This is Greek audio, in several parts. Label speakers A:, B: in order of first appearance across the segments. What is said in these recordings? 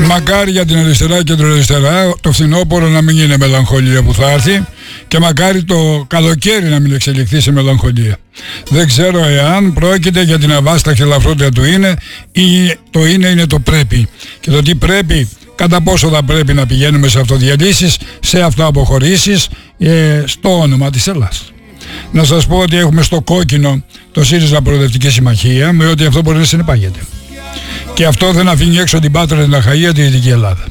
A: μακάρι για την αριστερά και αριστερά το φθινόπωρο να μην είναι μελαγχολία που θα έρθει και μακάρι το καλοκαίρι να μην εξελιχθεί σε μελαγχολία. Δεν ξέρω εάν πρόκειται για την αβάσταχη ελαφρότητα του είναι ή το είναι το πρέπει. Και το τι πρέπει, κατά πόσο θα πρέπει να πηγαίνουμε σε αυτοδιαλύσεις, σε αυτοαποχωρήσεις στο όνομα της Ελλάδας. Να σας πω ότι έχουμε στο κόκκινο το ΣΥΡΙΖΑ Προοδευτική Συμμαχία με ότι αυτό μπορεί να συνεπάγεται. Και αυτό δεν αφήνει έξω την Πάτρα, την Αχαΐα, τη Δυτική Ελλάδα.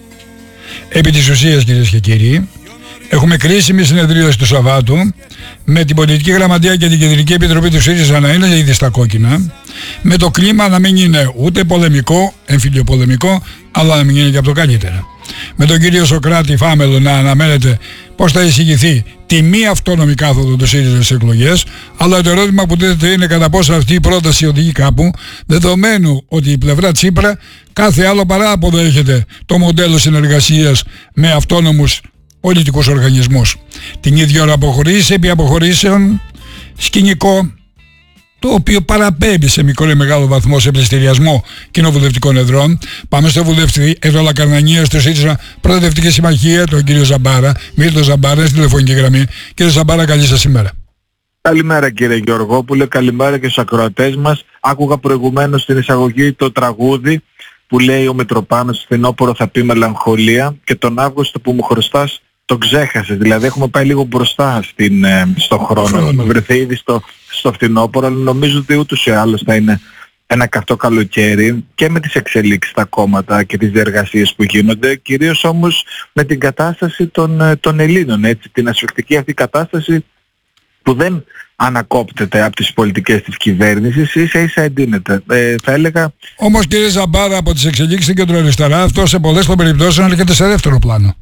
A: Επί της ουσίας, κυρίες και κύριοι, έχουμε κρίσιμη συνεδρίαση του Σαββάτου με την Πολιτική Γραμματεία και την Κεντρική Επιτροπή του ΣΥΡΙΖΑ να είναι ήδη στα κόκκινα, με το κλίμα να μην είναι ούτε πολεμικό, εμφυλιοπολεμικό, αλλά να μην είναι και από το καλύτερα. Με τον κύριο Σωκράτη Φάμελο να αναμένεται πώς θα εισηγηθεί τη μη αυτόνομη κάθοδο του ΣΥΡΙΖΑ στις εκλογές, αλλά το ερώτημα που τίθεται είναι κατά πόσο αυτή η πρόταση οδηγεί κάπου, δεδομένου ότι η πλευρά Τσίπρα κάθε άλλο παρά αποδέχεται το μοντέλο συνεργασίας με αυτόνομους πολιτικούς οργανισμούς. Την ίδια ώρα αποχωρήσει επί αποχωρήσεων σκηνικό, το οποίο παραπέμπει σε μικρό ή μεγάλο βαθμό σε πληστηριασμό κοινοβουλευτικών εδρών. Πάμε στο βουλευτή εδώ Λακαρνανίας, στο ΣΥΡΙΖΑ Προοδευτική Συμμαχία, τον κύριο Ζαμπάρα, Μίλτο Ζαμπάρα, στη τηλεφωνική γραμμή. Κύριε Ζαμπάρα, καλή σας ημέρα.
B: Καλημέρα κύριε Γεωργόπουλε, καλημέρα και στους ακροατές μας. Άκουγα προηγουμένως στην εισαγωγή το τραγούδι που λέει ο Μητροπάνος «Φθινόπωρο θα πει μελαγχολία» και τον Αύγουστο που μου χρωστάς το ξέχασες. Δηλαδή έχουμε πάει λίγο μπροστά στον χρόνο. Έχουμε βρεθεί ήδη στο φθινόπωρο, αλλά νομίζω ότι ούτως ή άλλως θα είναι ένα καυτό καλοκαίρι και με τις εξελίξεις στα κόμματα και τις διεργασίες που γίνονται, κυρίως όμως με την κατάσταση των Ελλήνων, έτσι, την ασφικτική αυτή κατάσταση που δεν ανακόπτεται από τις πολιτικές της κυβέρνησης, ίσα-ίσα εντείνεται. Θα έλεγα...
A: Όμως κύριε Ζαμπάρα, από τις εξελίξεις στην κεντροαριστερά, αυτό σε πολλές των περιπτώσεων έρχεται σε δεύτερο πλάνο.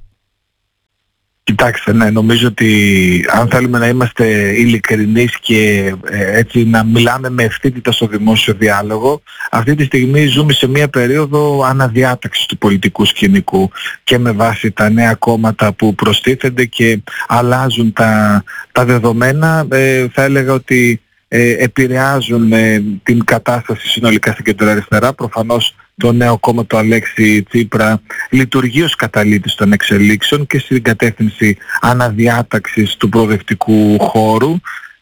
B: Κοιτάξτε, ναι, νομίζω ότι αν θέλουμε να είμαστε ειλικρινείς και έτσι να μιλάμε με ευθύτητα στο δημόσιο διάλογο, αυτή τη στιγμή ζούμε σε μια περίοδο αναδιάταξης του πολιτικού σκηνικού και με βάση τα νέα κόμματα που προστίθενται και αλλάζουν τα δεδομένα, θα έλεγα ότι επηρεάζουν την κατάσταση συνολικά στην κεντροαριστερά. Προφανώς το νέο κόμμα του Αλέξη Τσίπρα λειτουργεί ως καταλύτης των εξελίξεων και στην κατεύθυνση αναδιάταξης του προοδευτικού χώρου.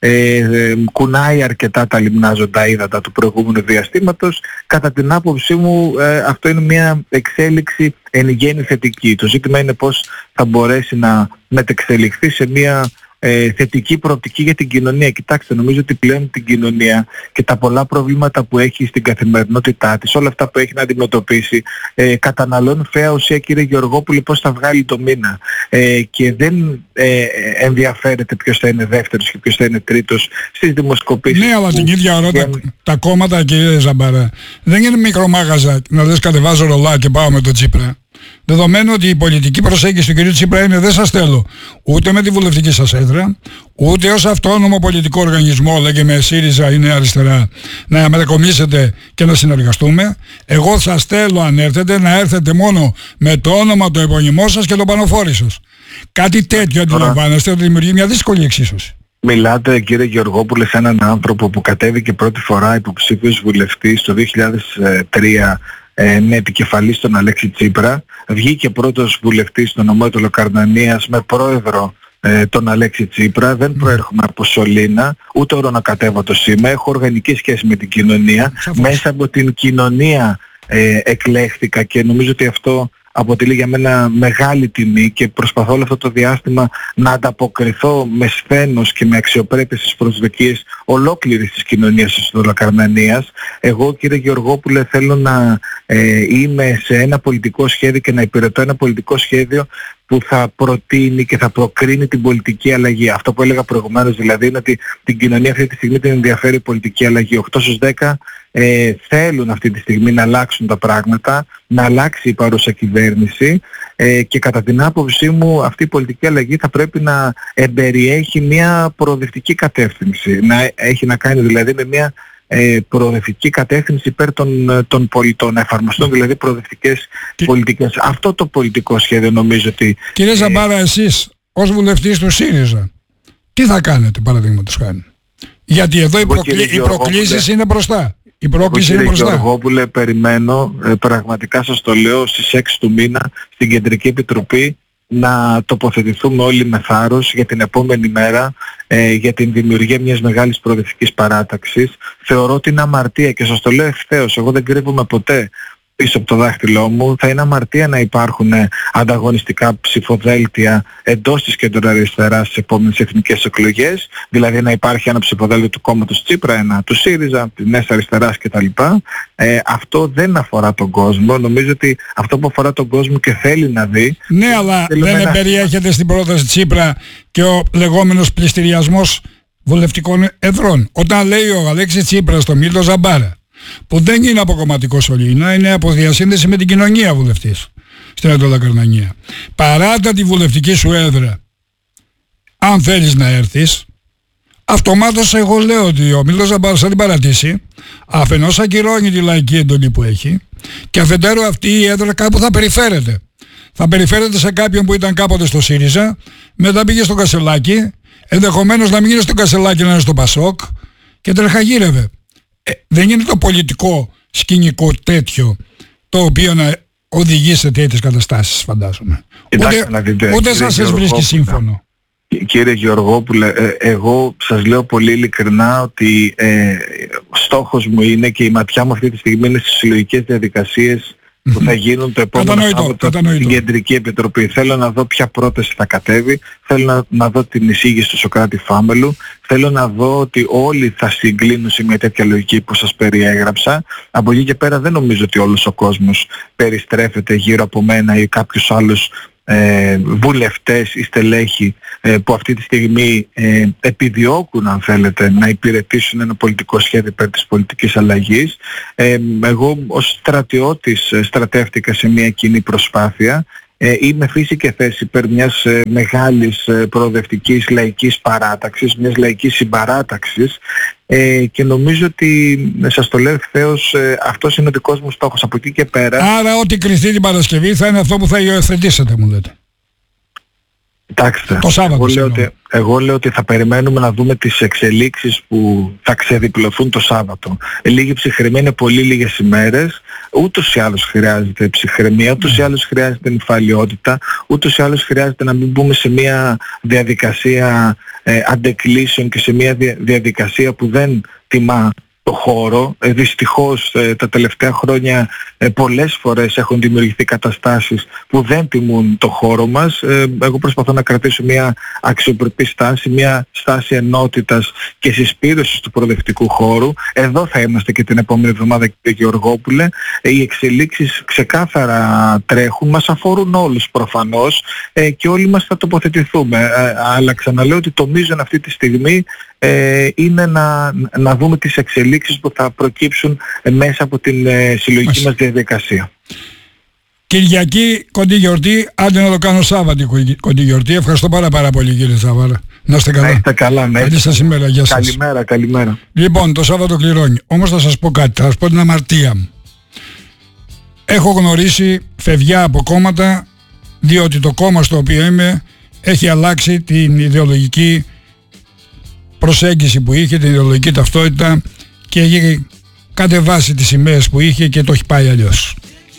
B: Κουνάει αρκετά τα λιμνάζοντα ύδατα του προηγούμενου διαστήματος. Κατά την άποψή μου αυτό είναι μια εξέλιξη εν γέννη θετική. Το ζήτημα είναι πώς θα μπορέσει να μετεξελιχθεί σε μια θετική προοπτική για την κοινωνία. Κοιτάξτε, νομίζω ότι πλέον την κοινωνία και τα πολλά προβλήματα που έχει στην καθημερινότητά της, όλα αυτά που έχει να αντιμετωπίσει, καταναλώνουν φαία ουσία, κύριε Γεωργόπουλε, πώς θα βγάλει το μήνα. Και δεν ενδιαφέρεται ποιος θα είναι δεύτερος και ποιος θα είναι τρίτος στις δημοσκοπήσεις.
A: Ναι, αλλά την ίδια ώρα τα κόμματα, κύριε Ζαμπάρα, δεν είναι μικρομάγαζα να λες κατεβάζω ρολά και πάω με το Τσίπρα. Δεδομένου ότι η πολιτική προσέγγιση του κ. Τσίπρα είναι δεν σας θέλω ούτε με τη βουλευτική σας έδρα, ούτε ως αυτόνομο πολιτικό οργανισμό, λέγε με ΣΥΡΙΖΑ είναι αριστερά, να μετακομίσετε και να συνεργαστούμε. Εγώ σας θέλω αν έρθετε να έρθετε μόνο με το όνομα, το επωνυμό σας και το πανοφόρι σας. Κάτι τέτοιο αντιλαμβάνεστε ότι δημιουργεί μια δύσκολη εξίσωση.
B: Μιλάτε, κύριε Γεωργόπουλε, σε έναν άνθρωπο που κατέβηκε πρώτη φορά υποψήφιος βουλευτής το 2003 με επικεφαλής τον Αλέξη Τσίπρα, βγήκε πρώτος βουλευτής στον νομό του Λακαρνανίας με πρόεδρο τον Αλέξη Τσίπρα. Δεν προέρχομαι από Σωλήνα, ούτε ορονοκατέβατος είμαι, έχω οργανική σχέση με την κοινωνία. Μέσα από την κοινωνία εκλέχθηκα και νομίζω ότι αυτό αποτελεί για μένα μεγάλη τιμή και προσπαθώ όλο αυτό το διάστημα να ανταποκριθώ με σθένος και με αξιοπρέπεια στις προσδοκίες ολόκληρης της κοινωνίας της Λακαρνανίας. Εγώ, κύριε Γεωργόπουλε, θέλω να είμαι σε ένα πολιτικό σχέδιο και να υπηρετώ ένα πολιτικό σχέδιο που θα προτείνει και θα προκρίνει την πολιτική αλλαγή. Αυτό που έλεγα προηγουμένως δηλαδή είναι ότι την κοινωνία αυτή τη στιγμή την ενδιαφέρει η πολιτική αλλαγή. 8 στους 10 θέλουν αυτή τη στιγμή να αλλάξουν τα πράγματα, να αλλάξει η παρούσα κυβέρνηση και κατά την άποψή μου αυτή η πολιτική αλλαγή θα πρέπει να εμπεριέχει μια προοδευτική κατεύθυνση. Να έχει να κάνει δηλαδή με μια προοδευτική κατεύθυνση υπέρ των πολιτών, να εφαρμοστούν δηλαδή προοδευτικές πολιτικές. Αυτό το πολιτικό σχέδιο νομίζω ότι...
A: Κύριε Ζαμπάρα, εσείς ως βουλευτής του ΣΥΡΙΖΑ, τι θα κάνετε παραδείγματος χάρη? Γιατί εδώ οι προκλήσεις είναι μπροστά. Η πρόκληση είναι μπροστά.
B: Κύριε Γεωργόπουλε, περιμένω, πραγματικά σας το λέω, στις 6 του μήνα στην Κεντρική Επιτροπή να τοποθετηθούμε όλοι με θάρρος για την επόμενη μέρα, για την δημιουργία μιας μεγάλης προοδευτικής παράταξης. Θεωρώ ότι είναι αμαρτία και σας το λέω ευθέως, εγώ δεν κρύβομαι ποτέ πίσω από το δάχτυλό μου. Θα είναι αμαρτία να υπάρχουν ανταγωνιστικά ψηφοδέλτια εντός της κεντροαριστεράς στις επόμενες εθνικές εκλογές, δηλαδή να υπάρχει ένα ψηφοδέλτιο του κόμματος Τσίπρα, ένα του ΣΥΡΙΖΑ, της Νέας Αριστεράς κτλ. Αυτό δεν αφορά τον κόσμο. Νομίζω ότι αυτό που αφορά τον κόσμο και θέλει να δει...
A: Ναι, αλλά δεν περιέχεται στην πρόταση Τσίπρα και ο λεγόμενος πληστηριασμός βουλευτικών εδρών. Όταν λέει ο Αλέξης Τσίπρας στο Μήλτο Ζαμπάρα, που δεν είναι από κομματικό σωλήνα, είναι από διασύνδεση με την κοινωνία βουλευτής στην Ανατολακαρνανία. Παράτα τη βουλευτική σου έδρα, αν θέλεις να έρθεις, αυτομάτως εγώ λέω ότι ο Μήλτος Ζαμπάρας θα την παρατήσει, αφενός ακυρώνει τη λαϊκή εντολή που έχει και αφετέρου αυτή η έδρα κάπου θα περιφέρεται. Θα περιφέρεται σε κάποιον που ήταν κάποτε στο ΣΥΡΙΖΑ, μετά πήγε στο Κασελάκι, ενδεχομένως να μην είναι στο Κασελάκι, να είναι στο Πασόκ και τρεχαγύρευε. Δεν είναι το πολιτικό σκηνικό τέτοιο το οποίο να οδηγεί σε τέτοιες καταστάσεις, φαντάζομαι. Ούτε σας βρίσκει σύμφωνο.
B: Κύριε Γεωργόπουλε, εγώ σας λέω πολύ ειλικρινά ότι στόχος μου είναι και η ματιά μου αυτή τη στιγμή είναι στις συλλογικές διαδικασίες που θα γίνουν το επόμενο Σάββατο στην Κεντρική Επιτροπή. Θέλω να δω ποια πρόταση θα κατέβει, θέλω να δω την εισήγηση του Σωκράτη Φάμελου, θέλω να δω ότι όλοι θα συγκλίνουν σε μια τέτοια λογική που σας περιέγραψα. Από εκεί και πέρα δεν νομίζω ότι όλος ο κόσμος περιστρέφεται γύρω από μένα ή κάποιους άλλους βουλευτές ή στελέχη που αυτή τη στιγμή επιδιώκουν, αν θέλετε, να υπηρετήσουν ένα πολιτικό σχέδιο υπέρ της πολιτικής αλλαγής. Εγώ ως στρατιώτης στρατεύτηκα σε μια κοινή προσπάθεια. Είμαι φύση και θέση υπέρ μιας μεγάλης προοδευτικής λαϊκής παράταξης, μιας λαϊκής συμπαράταξης, και νομίζω ότι, σας το λέω ευθέως, αυτός είναι ο δικός μου στόχος από εκεί και πέρα.
A: Άρα ό,τι κρυθεί την Παρασκευή θα είναι αυτό που θα υιοθετήσετε, μου λέτε.
B: Κοιτάξτε,
A: το Σάββατο,
B: εγώ λέω ότι θα περιμένουμε να δούμε τις εξελίξεις που θα ξεδιπλωθούν το Σάββατο. Λίγη ψυχραιμία είναι πολύ λίγες ημέρες. Ούτως ή άλλως χρειάζεται ψυχραιμία, ούτως ή άλλως χρειάζεται νηφαλιότητα, ούτως ή άλλως χρειάζεται να μην μπούμε σε μια διαδικασία αντεκλήσεων και σε μια διαδικασία που δεν τιμά το χώρο. Δυστυχώς τα τελευταία χρόνια πολλές φορές έχουν δημιουργηθεί καταστάσεις που δεν τιμούν το χώρο μας. Εγώ προσπαθώ να κρατήσω μια αξιοπρεπή στάση, μια στάση ενότητας και συσπήρωσης του προοδευτικού χώρου. Εδώ θα είμαστε και την επόμενη εβδομάδα, κύριε Γεωργόπουλε. Οι εξελίξεις ξεκάθαρα τρέχουν, μας αφορούν όλους προφανώς και όλοι μας θα τοποθετηθούμε. Αλλά ξαναλέω ότι το μείζον αυτή τη στιγμή είναι να δούμε τις εξελίξεις που θα προκύψουν μέσα από την συλλογική μας διαδικασία.
A: Κυριακή κοντή γιορτή, άντε να το κάνω Σάββατο κοντή γιορτή. Ευχαριστώ πάρα πολύ, κύριε Ζαβάρα. Να είστε καλά.
B: Να είστε καλά, ναι.
A: Καλή σας ημέρα, γεια σας.
B: Καλημέρα.
A: Λοιπόν, το Σάββατο κληρώνει. Όμως θα σας πω κάτι, θα σας πω την αμαρτία μου. Έχω γνωρίσει φευγιά από κόμματα, διότι το κόμμα στο οποίο είμαι έχει αλλάξει την ιδεολογική προσέγγιση που είχε, την ιδεολογική ταυτότητα και έχει κατεβάσει τις σημαίες που είχε και το έχει πάει αλλιώς.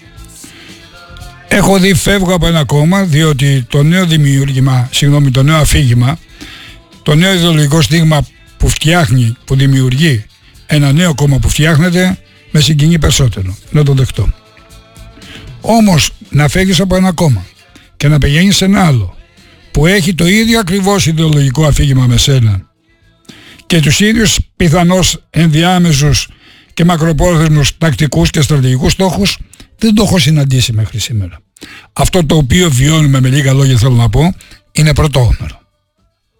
A: Έχω δει φεύγω από ένα κόμμα διότι το νέο το νέο αφήγημα, το νέο ιδεολογικό στίγμα που φτιάχνει, που δημιουργεί ένα νέο κόμμα που φτιάχνεται, με συγκινεί περισσότερο. Να το δεχτώ. Όμως να φεύγεις από ένα κόμμα και να πηγαίνεις σε ένα άλλο που έχει το ίδιο ακριβώς ιδεολογικό αφήγημα με σένα και τους ίδιους πιθανώς ενδιάμεσους και μακροπρόθεσμους τακτικούς και στρατηγικούς στόχους, δεν το έχω συναντήσει μέχρι σήμερα. Αυτό το οποίο βιώνουμε, με λίγα λόγια θέλω να πω, είναι πρωτόγνωρο.